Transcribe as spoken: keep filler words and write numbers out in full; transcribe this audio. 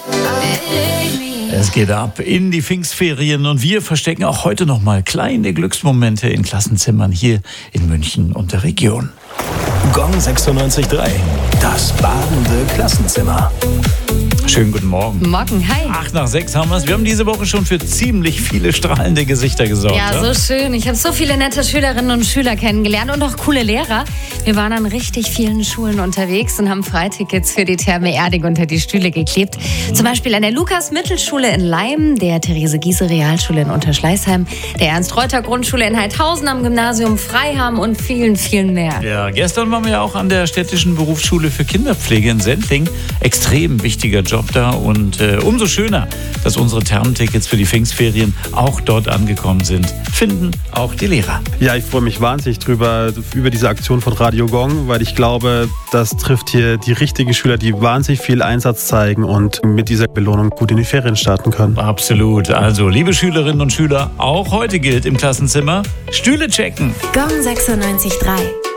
Es geht ab in die Pfingstferien und wir verstecken auch heute noch mal kleine Glücksmomente in Klassenzimmern hier in München und der Region. Gong sechsundneunzig Komma drei, das badende Klassenzimmer. Schönen guten Morgen. Morgen, hi. Acht nach sechs haben wir es. Wir haben diese Woche schon für ziemlich viele strahlende Gesichter gesorgt. Ja, ja? so schön. Ich habe so viele nette Schülerinnen und Schüler kennengelernt und auch coole Lehrer. Wir waren an richtig vielen Schulen unterwegs und haben Freitickets für die Therme Erding unter die Stühle geklebt. Zum Beispiel an der Lukas-Mittelschule in Leim, der Therese-Giese-Realschule in Unterschleißheim, der Ernst-Reuter-Grundschule in Heidhausen, am Gymnasium Freiham und vielen, vielen mehr. Ja, gestern waren wir ja auch an der Städtischen Berufsschule für Kinderpflege in Sendling. Extrem wichtiger Job da und äh, umso schöner, dass unsere Thermentickets für die Pfingstferien auch dort angekommen sind, finden auch die Lehrer. Ja, ich freue mich wahnsinnig drüber, über diese Aktion von Radio Gong, weil ich glaube, das trifft hier die richtigen Schüler, die wahnsinnig viel Einsatz zeigen und mit dieser Belohnung gut in die Ferien starten können. Absolut. Also, liebe Schülerinnen und Schüler, auch heute gilt im Klassenzimmer, Stühle checken. Gong sechsundneunzig Komma drei.